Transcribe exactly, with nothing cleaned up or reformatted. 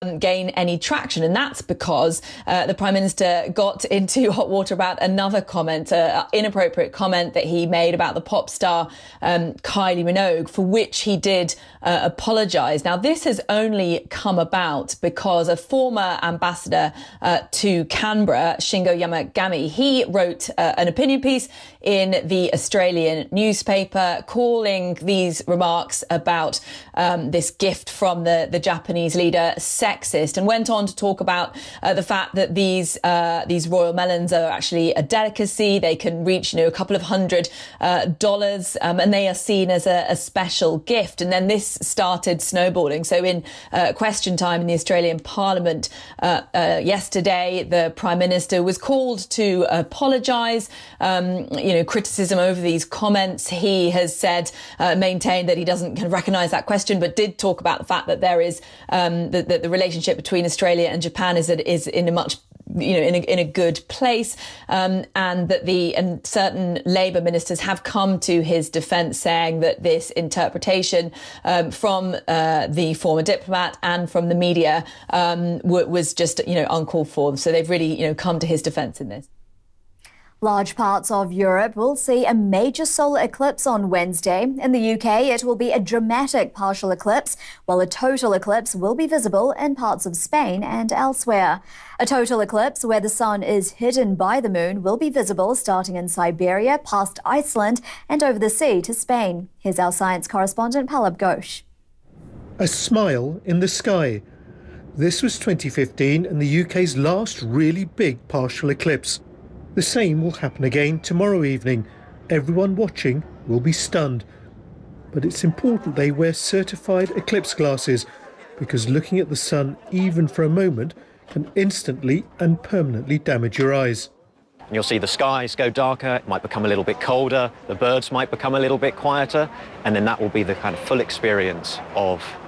um, gain any traction. And that's because uh, the Prime Minister got into hot water about another comment, an inappropriate comment that he made about the pop star um, Kylie Minogue, for which he did uh, apologise. Now, this has only come about because a former ambassador uh, to Canberra, Shingo Yamagami, he wrote uh, an opinion piece in the Australian newspaper calling these remarks about um, this gift from the, the Japanese leader sexist, and went on to talk about uh, the fact that these uh, these royal melons are actually a delicacy. They can reach, you know, a couple of hundred uh, dollars, um, and they are seen as a, a special gift. And then this started snowballing. So in uh, question time in the Australian Parliament uh, uh, yesterday, the Prime Minister was called to apologise. Um, you know, criticism over these comments. He has said, uh, maintained that he doesn't kind of recognise that question, but did talk about the fact that there is um, that the, the relationship between Australia and Japan is is in a much you know, in a, in a good place, um, and that the and certain Labour ministers have come to his defence, saying that this interpretation um, from uh, the former diplomat and from the media um, w- was just, you know, uncalled for. So they've really, you know, come to his defence in this. Large parts of Europe will see a major solar eclipse on Wednesday. In the U K, it will be a dramatic partial eclipse, while a total eclipse will be visible in parts of Spain and elsewhere. A total eclipse, where the sun is hidden by the moon, will be visible starting in Siberia, past Iceland and over the sea to Spain. Here's our science correspondent, Pallab Ghosh. A smile in the sky. This was twenty fifteen and the U K's last really big partial eclipse. The same will happen again tomorrow evening. Everyone watching will be stunned. But it's important they wear certified eclipse glasses, because looking at the sun even for a moment can instantly and permanently damage your eyes. You'll see the skies go darker, it might become a little bit colder, the birds might become a little bit quieter, and then that will be the kind of full experience of